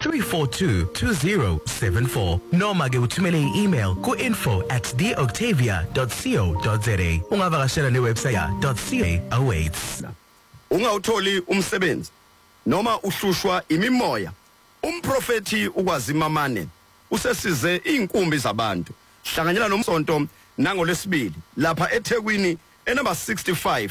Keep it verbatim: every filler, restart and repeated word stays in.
three four two, two zero seven four noma ke uthumele i-email ku info at the octavia dot co dot za. Ungavakashela ne-website ya .ca awaits. Ungawutholi umsebenzi noma uhlushwa imimoya, umprofeti ukwazimamane usesize inkumbi zabantu. Hlanganyela nomsonto nangolesibili lapha eThekwini enumber sixty-five